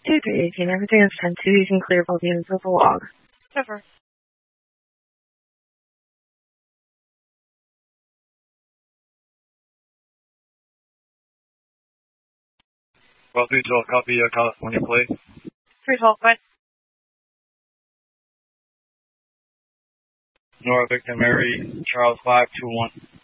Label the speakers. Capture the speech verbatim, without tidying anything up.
Speaker 1: two three eighteen, everything is ten two. You can clear both units with a log.
Speaker 2: Over.
Speaker 3: twelve three twelve, copy, uh, California plate.
Speaker 2: three twelve, what?
Speaker 3: Nora Victor Mary, Charles five two one.